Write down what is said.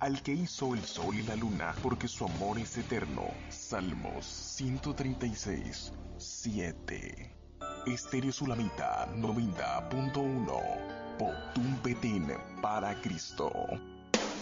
al que hizo el sol y la luna, porque su amor es eterno. Salmos 136, 7. Estéreo Sulamita 90.1. Potum Petin para Cristo.